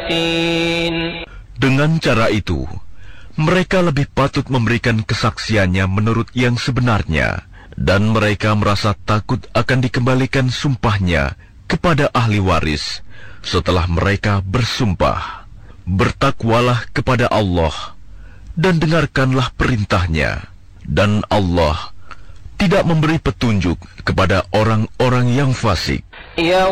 اليقين. Dengan cara itu, mereka lebih patut memberikan kesaksiannya menurut yang sebenarnya, dan mereka merasa takut akan dikembalikan sumpahnya kepada ahli waris setelah mereka bersumpah. Bertakwalah kepada Allah dan dengarkanlah perintahnya, dan Allah tidak memberi petunjuk kepada orang-orang yang fasik.